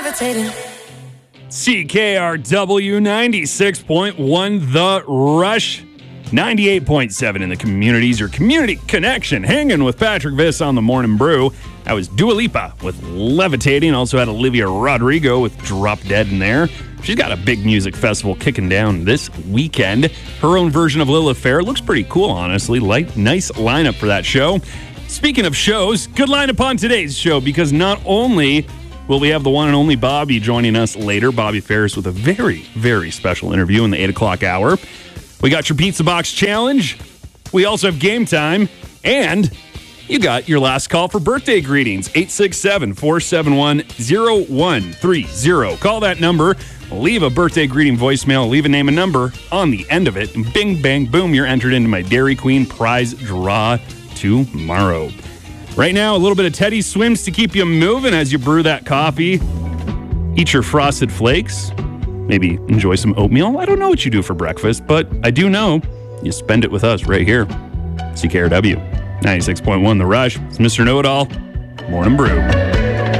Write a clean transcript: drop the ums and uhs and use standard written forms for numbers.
CKRW 96.1 The Rush, 98.7 in the communities. Your community connection, hanging with Patrick Viss on the Morning Brew. I was Dua Lipa with Levitating. Also had Olivia Rodrigo with Drop Dead in there. She's got a big music festival kicking down this weekend. Her own version of Lilith Fair looks pretty cool, honestly. Nice lineup for that show. Speaking of shows, good lineup on today's show, because not only will we have the one and only Bobby joining us later, Bobby Ferris, with a very, very special interview in the 8 o'clock hour. We got your Pizza Box Challenge. We also have Game Time. And you got your last call for birthday greetings, 867-471-0130. Call that number, leave a birthday greeting voicemail, leave a name and number on the end of it, and bing, bang, boom, you're entered into my Dairy Queen prize draw tomorrow. Right now, a little bit of Teddy Swims to keep you moving as you brew that coffee. Eat your Frosted Flakes. Maybe enjoy some oatmeal. I don't know what you do for breakfast, but I do know you spend it with us right here. CKRW 96.1 The Rush. It's Mr. Know-It-All, Morning Brew.